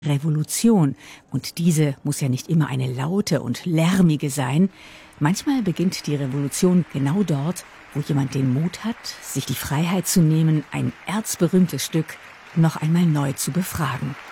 Revolution. Und diese muss ja nicht immer eine laute und lärmige sein. Manchmal beginnt die Revolution genau dort, wo jemand den Mut hat, sich die Freiheit zu nehmen, ein erzberühmtes Stück noch einmal neu zu befragen.